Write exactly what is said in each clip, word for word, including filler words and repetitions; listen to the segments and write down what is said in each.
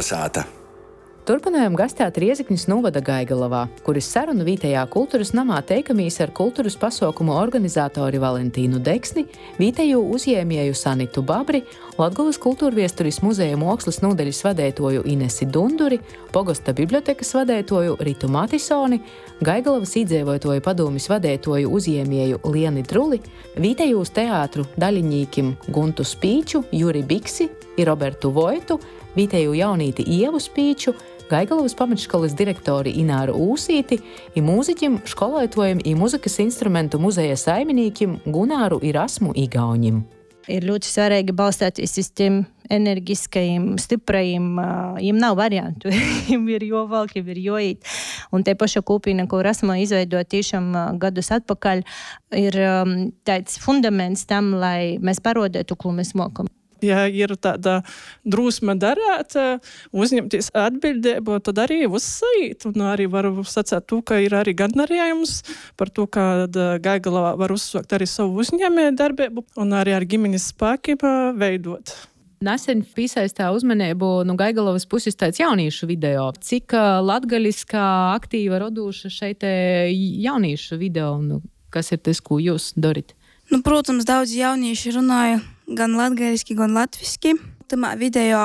Kalnasāta. Turpinājām gastāt Rieziknis novada Gaigalavā, kuris sarunu Vītejā kultūras namā teikamīs ar kultūras pasaukumu organizatori Valentīnu Deksni, Vīteju uzjēmēju Sanitu Babri, Latgolas kultūrviesturis muzeja mākslas nodaļas vadētoju Inesi Dunduri, Pogosta bibliotekas vadētoju Ritu Matisoni, Gaigalavas īdzēvotoju padūmis vadētoju uzjēmēju Lieni Druli, Vītejūs teātru daļinīkim Guntu Spīču, Juri Biksi i Robertu Vojtu, Vīteju jaunīti Ievu Spīču, Gaigalavas pamatškolas direktori Ināru Ūsīti i mūziķim, školētojam i muzikas instrumentu muzeja saiminīkim Gunāru i Rasmu Igauņim. Ir ļoti svarīgi balstāties uz tiem enerģiskajiem, stiprajiem, jiem nav variantu, jiem ir jovalk, jiem ir joīt. Un te paša kūpīna, ko Rasma izveidoja tiešām gadus atpakaļ, ir tāds fundaments tam, lai mēs parodētu, ko mēs mokam. Ja ir tāda drūsma darāt, uzņemties atbildību, tad arī uzsājīt. Un arī varu sacēt to, ka ir arī gandarījums par to, ka Gaigalavā var uzsākt arī savu uzņēmēju darbību un arī ar ģimenes spēkiem veidot. Nesen piesaistā uzmanību no Gaigalavas puses tāds jauniešu video. Cik latgaliskā aktīva rodūša šeit jauniešu video un kas ir tas, ko jūs darat? Nu, protams, daudz jaunieši runāja gan latgaliski, gan latviski. Tamā video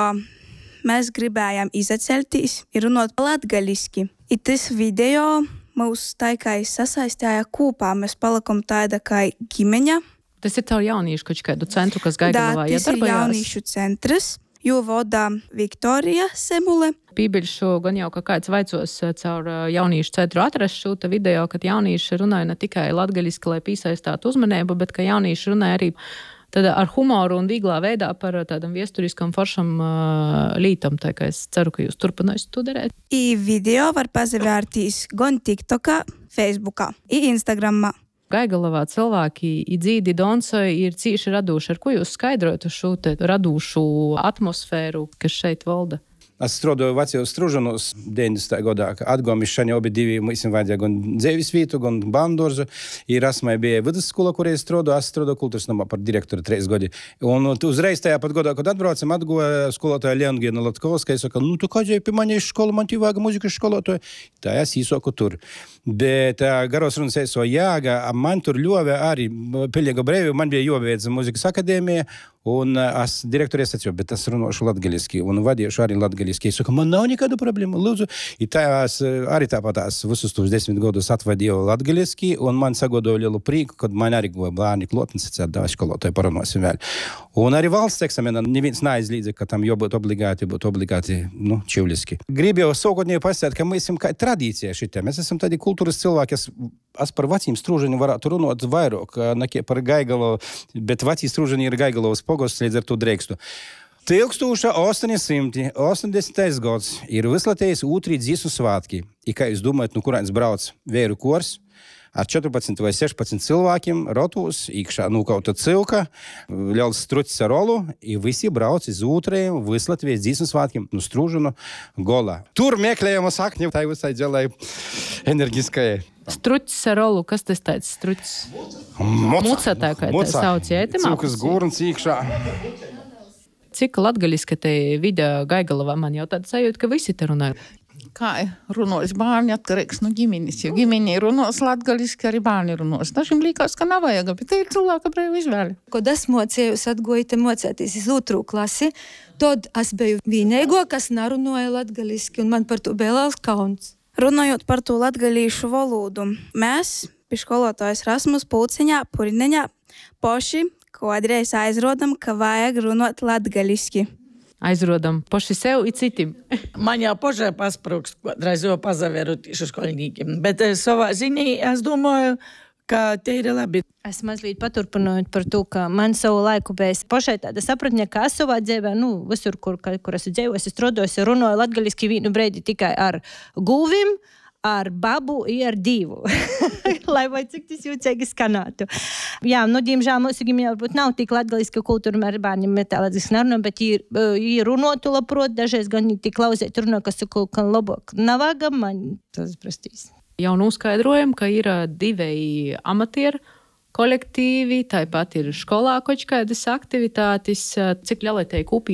mēs gribējām izaceļtīs ir runāt latgaliski. I tas video mūs taikai sasaistēja kopā. Mēs palikam tāda kā ģimeņa. Tas ir tavu jauniešu kaut kādu centru, kas Gaigalavā iedarbojās? Tā, tas ir jauniešu centrs, jo vodā Viktorija Semule. Pībeļšu gan jau, ka kāds vaicos caur jauniešu centru atrast šo video, kad jaunieši runāja ne tikai latgaliski, lai piesaistātu uzmanību, bet ka jaunieši runāja arī tad ar humoru un vieglā veidā par tādam viesturiskam foršam uh, lītam. Tā kā es ceru, ka jūs turpināsiet to darīt. I video var pazavērtīs gan TikTokā, Facebookā, i Instagramā. Gaigalavā cilvēki i dzīdi donsoji ir cīši raduši. Ar ko jūs skaidrotu šo te radušu atmosfēru, kas šeit valda? Es strādāju vecajos Stružanos deviņdesmitā gadā, atgomišana abi divi, mēs vajadzēja gan dzēvis vītu, gan bandorzu. Ir Rasmai bija vidusskola, kur es strādāju, es strādāju kultūras namā par direktoru trīs gadi. Un uzreiz tajā pat gadā, kad atbraucam, atgoja skolotāja Leongēna Latkovska, es saka, nu, tu kādēļ pie mani škola, man tī vajag muzikas skolotāju. Tā es īsoku tur. Bet garos runas es so jāga, man tur ļove arī, pilnīga brīvi, man bija jābeidz muzikas akadēmija, un es direktori sacīju, bet es runāšu latgaliski, un vadīšu arī latgaliski. Es saku, man nav nekādu problēmu, lūdzu. I tā es arī tāpat es visus tos desmit gadus atvadīju latgaliski, un man sagodoju lielu prīku, kad man arī goja blāni klotni sacīt, da, skolotāji parunāsim vēl. Un arī valsts eksamena neviens neaizlīdza, ka tam jābūt obligāti, būt obligāti, nu, čivliski. Gribu jau sākotnēji pasēt, ka mēs esam kā tradīcija šitā. Mēs esam tādi kultūras cilvēki, es, es par veciem Stružaņiem varētu runāt vairāk, nekā par Gaigalu, bet vecī Stružaņi ir Gaigalovas pogosts, līdz ar to drēkstu. tūkstoš astoņsimt astoņdesmitais gads ir Vislatējas ūtrī dziesmu svātki. I kā jūs domājat, no kurienes brauc vēru kors? Ar četrpadsmit vai sešpadsmit cilvēkiem rotūs, iekšā nūkauta cilka, liels struķis ar olu, i visi brauc iz ūtrējiem Vislatējas dziesmu svātkiem no Stružanu golā. Tur meklējama sakņa, tā visai dzelai enerģiskai. Struķis ar olu, kas tas tāds struķis? Moca. Muca tā kā tā sauc, jā, te Cilkas gurns iekšā. Cik latgaliski te video Gaigalavā, man jau tāda sajūta, ka visi te runāja. Kā runos bērni atkarīgs no ģimenes, jo ģimeni runos latgaliski, arī bērni runos. Dažiem līkās, ka nav vajag, bet te ir cilvēka brīva izvēle. Kad es mocējos, atgoju te mocēties iz otru klasi, tad es biju vienīgo, kas nerunāja latgaliski, un man par to bija liels kauns. Runājot par to latgalīšu valodu, mēs pie skolotājas Rasmus Pulciņā, Purineņā, poši kodreiz aizrodam, ka vajag runāt latgaliski. Aizrodam paši sev i citim. Man jau pašai pasprūks, kodreiz jau pazaveru tieši skolniekiem, bet savā ziņā es domāju, ka te ir labi. Es mazliet paturpinojot par to, ka man savu laiku bija pašai tāda sapratņa, ka es savā dzīvē, nu, visur, kur, kur esmu dzīvojis, es strādājos, runāju latgaliski vienu breidi tikai ar gūvim, ar babu i ar divu. Lai vai cik tas jūcīgi skanātu. Jā, nu, diemžēl mūsu ģimene varbūt nav tik latgaliska kultūra, ar bērniem tā latgaliski nerunā, bet ir, ir runotu labprot, dažreiz gan tik klausēt runā, kas saku, ka labāk navaga, man tas prastīs. Jau noskaidrojam, ka ir divi amatieru kolektīvi, tāpat ir skolā kaut kādas aktivitātes, cik lielai tai kūpī